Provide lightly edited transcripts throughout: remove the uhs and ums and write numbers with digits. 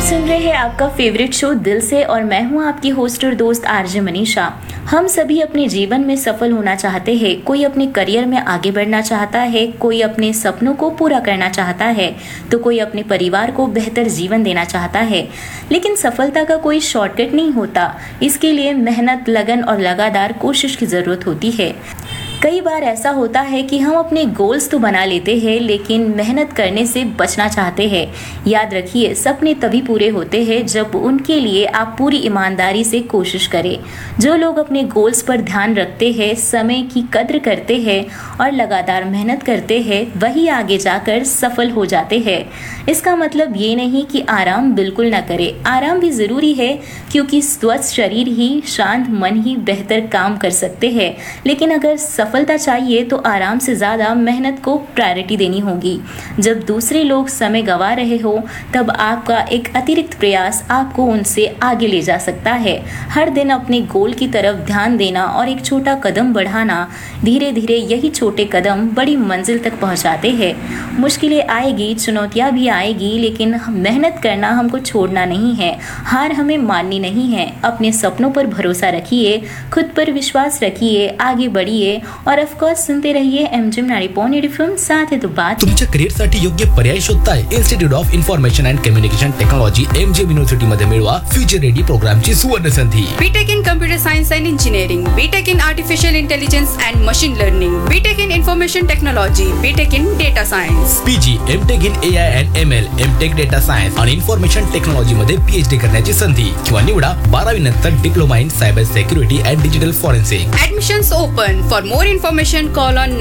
सुन रहे हैं आपका फेवरेट शो दिल से और मैं हूं आपकी होस्ट और दोस्त आरजे मनीषा। हम सभी अपने जीवन में सफल होना चाहते हैं। कोई अपने करियर में आगे बढ़ना चाहता है, कोई अपने सपनों को पूरा करना चाहता है, तो कोई अपने परिवार को बेहतर जीवन देना चाहता है। लेकिन सफलता का कोई शॉर्टकट नहीं होता। इसके लिए मेहनत, लगन और लगातार कोशिश की जरूरत होती है। कई बार ऐसा होता है कि हम अपने गोल्स तो बना लेते हैं, लेकिन मेहनत करने से बचना चाहते हैं। याद रखिए, सपने तभी पूरे होते हैं जब उनके लिए आप पूरी ईमानदारी से कोशिश करें। जो लोग अपने गोल्स पर ध्यान रखते हैं, समय की कद्र करते हैं और लगातार मेहनत करते हैं, वही आगे जाकर सफल हो जाते हैं। इसका मतलब ये नहीं कि आराम बिल्कुल ना करें। आराम भी जरूरी है, क्योंकि स्वस्थ शरीर ही, शांत मन ही बेहतर काम कर सकते हैं। लेकिन अगर सफलता चाहिए तो आराम से ज्यादा मेहनत को प्रायोरिटी देनी होगी। जब दूसरे लोग समय गंवा रहे हो, तब आपका एक अतिरिक्त प्रयास आपको उनसे आगे ले जा सकता है। हर दिन अपने गोल की तरफ ध्यान देना और एक छोटा कदम बढ़ाना, धीरे धीरे यही छोटे कदम बड़ी मंजिल तक पहुंचाते हैं। मुश्किलें आएगी, चुनौतियां भी आएगी, लेकिन मेहनत करना हमको छोड़ना नहीं है। हार हमें माननी नहीं है। अपने सपनों पर भरोसा रखिए, खुद पर विश्वास रखिए, आगे बढ़िए और ऑफ कोर्स सुनते रहिए एमजीएम 90.8 FM। साथ है तो बात। तुमच्या करिअरसाठी योग्य पर्याय शोधताय? Institute of information and communication technology MGM university मध्ये मिळवा फ्युचर रेडी प्रोग्रामची सुवर्ण संधी। BTech in computer science and engineering, BTech in artificial intelligence and machine learning, BTech in information technology, BTech in data science, PG, MTech in AI and ML, MTech data science आणि information technology मध्ये PhD करण्याची संधी किंवा निवडा 12वी नंतर diploma in cyber security and digital forensic. Admissions open. For more information, call on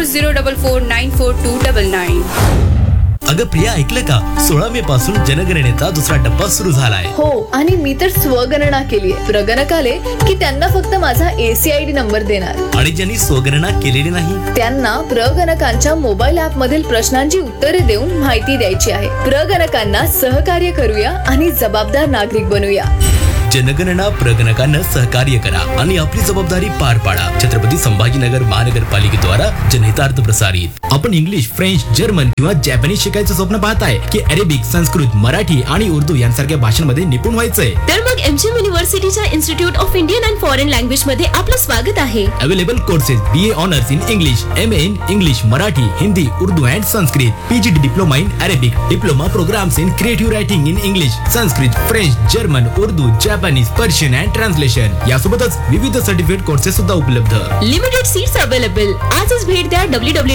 9404494299. अगं प्रिया, ऐकलं का? 16 मे पासून जनगणनेचा दुसरा टप्पा सुरू झालाय। हो, आणि मी तर स्वगणना केलीये। प्रगणक आले की त्यांना फक्त माझा ACID नंबर देणार, आणि ज्यांनी स्वगणना केलेली नाही त्यांना प्रगणकांच्या मोबाईल ऍप मधील प्रश्नांची उत्तरे देऊन माहिती द्यायची आहे। प्रगणकांना सहकार्य करूया आणि जबाबदार नागरिक बनूया। जनगणना प्रगणकांना सहकार्य करा आणि आपली जबाबदारी पार पाडा। छत्रपती संभाजीनगर महानगरपालिकेद्वारा जनहितार्थ प्रसारित। आपण इंग्लिश, फ्रेंच, जर्मन किंवा जॅपनीज शिकायचं स्वप्न पाहताय की अरेबिक, संस्कृत, मराठी आणि उर्दू यांसारख्या भाषांमध्ये निपुण व्हायचंय? तर मग MGM युनिव्हर्सिटीच्या institute of Indian and foreign language मध्ये आपलं स्वागत आहे। Available courses BA honours in English, MA in English, Marathi, Hindi, Urdu and Sanskrit, PGD diploma in Arabic, diploma programs in creative writing in English, Sanskrit, French, German, Urdu, Japanese, Persian and translation यासोबतच विविध certificate courses सुद्धा उपलब्ध। Limited seats available. आजच भेट द्या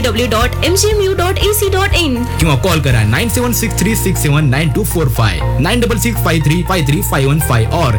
www.mgmu.ac.in किंवा call करा 9763679245, 9665353515 और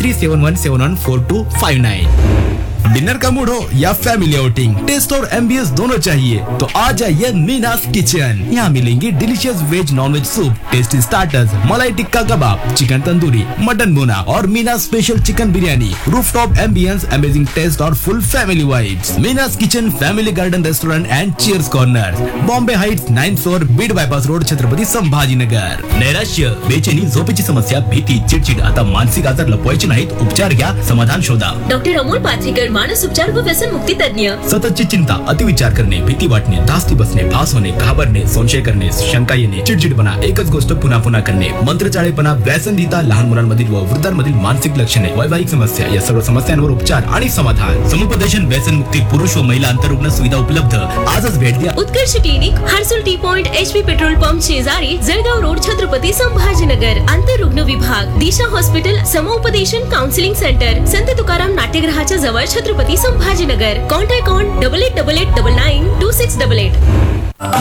9371714259। डिनर का मूड हो या फैमिली आउटिंग, टेस्ट और एम्बियंस दोनों चाहिए तो आ जाइए मीनास किचन। यहाँ मिलेंगी delicious veg non veg soup, tasty starters, मलाई टिक्का कबाब, चिकन तंदूरी, मटन भुना और मीनास special chicken biryani, rooftop ambience, amazing taste और फुल family vibes. मीनास kitchen, family garden restaurant end cheers corner, Bombay Heights, 9th floor, Beed bypass road, Chhatrapati Sambhajinagar. नैराश्य, बेचैनी, झोपेची समस्या, भीती, चिडचिड, आता मानसिक आजार लपवायचे नाहीत, उपचार घ्या, समाधान शोधा। डॉक्टर अमोल पाथरीकर, मानस उपचार व व्यसन मुक्ती तज्ञ। सततची चिंता, अतिविचार करणे, भीती वाटणे, धास्ती बसणे, भास होणे, घाबरणे, संशय करणे, शंका येणे, चिडचिडपणा, एकच गोष्ट पुन्हा पुन्हा करणे, मंत्रचाळेपणा, व्यसनधीता, लहान मुलांमधील व वृद्धांमधील मानसिक लक्षणे, वैवाहिक समस्या या सर्व समस्यांवर उपचार आणि समाधान। समुपदेशन, व्यसन मुक्ती, पुरुष व महिला अंतरुग्ण सुविधा उपलब्ध। आजच भेट द्या। उत्कर्ष clinic, Harsul T point, HP petrol pump शेजारी, जळगाव रोड, छत्रपती संभाजीनगर। अंतरुग्ण विभाग, दिशा हॉस्पिटल, समुपदेशन काउन्सिलिंग सेंटर, संत तुकाराम नाट्यगृहाच्या जवळ, छत्रपती संभाजीनगर। Contact on 8888992688।